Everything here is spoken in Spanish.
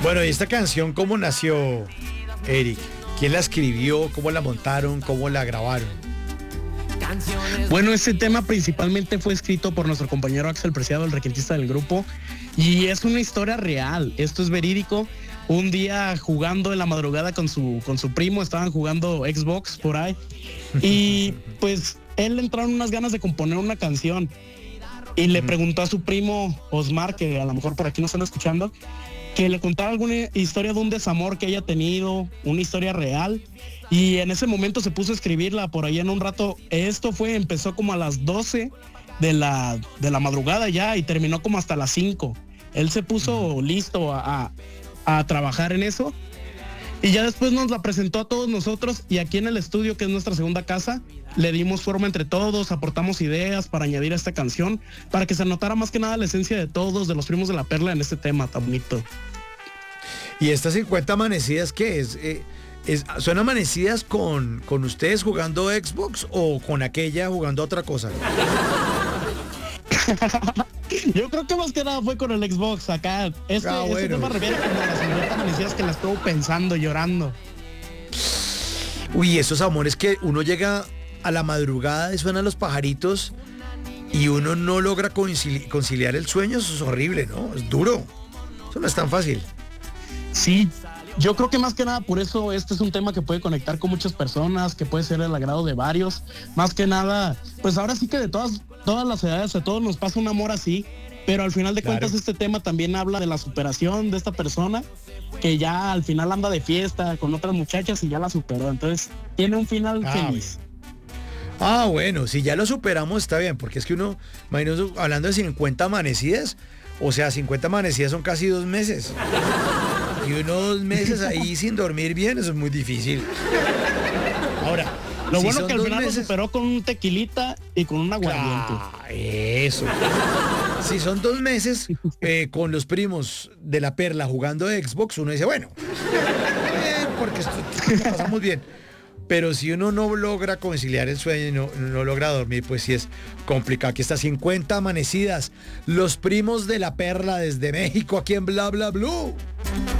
Bueno, ¿y esta canción cómo nació, Eric? ¿Quién la escribió? ¿Cómo la montaron? ¿Cómo la grabaron? Bueno, este tema principalmente fue escrito por nuestro compañero Axel Preciado, el requintista del grupo, y es una historia real, esto es verídico. Un día jugando en la madrugada con su primo, estaban jugando Xbox por ahí, y pues él le entraron unas ganas de componer una canción, y le preguntó a su primo Osmar, que a lo mejor por aquí nos están escuchando, que le contara alguna historia de un desamor que haya tenido, una historia real. Y en ese momento se puso a escribirla por ahí en un rato. Empezó como a las 12 de la madrugada ya y terminó como hasta las 5. Él se puso listo a trabajar en eso. Y ya después nos la presentó a todos nosotros y aquí en el estudio, que es nuestra segunda casa, le dimos forma entre todos, aportamos ideas para añadir a esta canción, para que se notara más que nada la esencia de todos, de los primos de la perla en este tema tan bonito. ¿Y estas 50 amanecidas qué es? ¿Son amanecidas con ustedes jugando Xbox o con aquella jugando otra cosa? Yo creo que más que nada fue con el Xbox acá. Este tema refiere como a las 50 amanecidas que la estuvo pensando, llorando. Uy, esos amores que uno llega a la madrugada y suenan los pajaritos y uno no logra conciliar el sueño, eso es horrible, ¿no? Es duro. Eso no es tan fácil. Sí, yo creo que más que nada por eso este es un tema que puede conectar con muchas personas, que puede ser el agrado de varios. Más que nada, pues ahora sí que de todas las edades, a todos nos pasa un amor así, pero al final de cuentas este tema también habla de la superación de esta persona que ya al final anda de fiesta con otras muchachas y ya la superó. Entonces tiene un final feliz. Bueno, si ya lo superamos está bien, porque es que uno, imagínate, hablando de 50 amanecidas, o sea, 50 amanecidas son casi 2 meses. Y uno 2 meses ahí sin dormir bien, eso es muy difícil. Ahora, lo bueno que al final lo superó con un tequilita y con un aguardiente. Eso. Si son 2 meses con los primos de la perla jugando Xbox, uno dice, bueno, porque esto lo pasamos bien. Pero si uno no logra conciliar el sueño y no logra dormir, pues sí es complicado. Aquí está 50 amanecidas. Los primos de la perla desde México, aquí en Bla Bla Blue.